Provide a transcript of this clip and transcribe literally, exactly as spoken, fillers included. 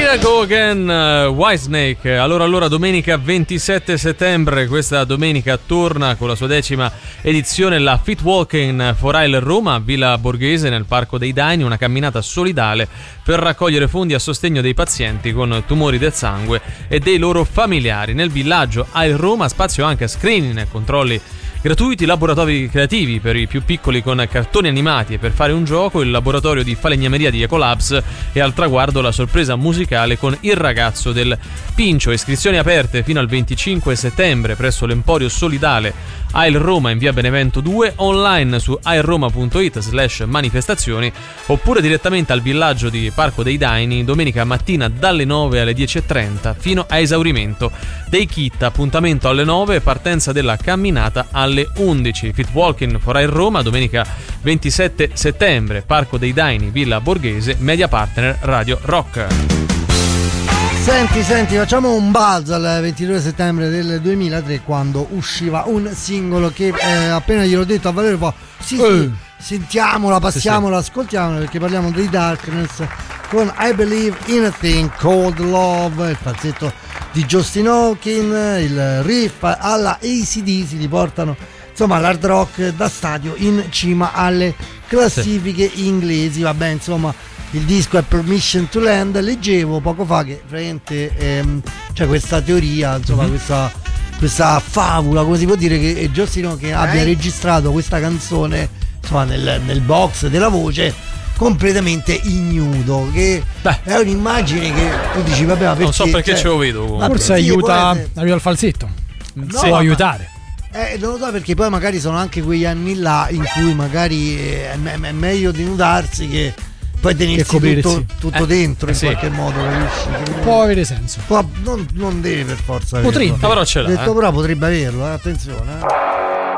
we go again, uh, Whitesnake. Allora, allora, domenica ventisette settembre, questa domenica torna con la sua decima edizione la Fit Walking for Isle Roma a Villa Borghese nel Parco dei Daini, una camminata solidale per raccogliere fondi a sostegno dei pazienti con tumori del sangue e dei loro familiari. Nel villaggio Isle Roma spazio anche a screening e controlli gratuiti, laboratori creativi per i più piccoli con cartoni animati e per fare un gioco, il laboratorio di falegnameria di Ecolabs e al traguardo la sorpresa musicale con il ragazzo del Pincio. Iscrizioni aperte fino al venticinque settembre presso l'Emporio Solidale Isle Roma in via Benevento due, online su ailroma.it slash manifestazioni oppure direttamente al villaggio di Parco dei Daini domenica mattina dalle nove alle dieci e trenta fino a esaurimento dei kit. Appuntamento alle nove, partenza della camminata alle undici. Fit Walking for Isle Roma domenica ventisette settembre, Parco dei Daini, Villa Borghese, media partner Radio Rock. Senti, senti, facciamo un balzo al ventidue settembre del duemilatré quando usciva un singolo che eh, appena gliel'ho detto a Valerio fa sì, sì, uh. sentiamola, passiamola, sì, sì. ascoltiamola, perché parliamo dei Darkness con I Believe in a Thing Called Love, il pezzetto di Justin Hawkins, il riff alla A C D C li portano insomma l'hard rock da stadio in cima alle classifiche sì. inglesi. Vabbè, insomma, il disco è Permission to Land. Leggevo poco fa che praticamente ehm, c'è questa teoria, insomma, mm-hmm. questa, questa favola, come si può dire, che Giostino che abbia registrato questa canzone insomma nel, nel box della voce completamente ignudo, che Beh. è un'immagine che tu dici vabbè, ma perché, non so perché cioè, ce lo vedo forse sì, aiuta, aiuta il falsetto, no, può ma, aiutare eh, non lo so, perché poi magari sono anche quegli anni là in cui magari è, è meglio denudarsi che poi tenersi tutto, tutto eh, dentro in sì. qualche modo, capisci? Può avere senso, può, non, non deve per forza averlo. Potrebbe, però ce l'ha, detto, eh. però potrebbe averlo, eh, attenzione, eh.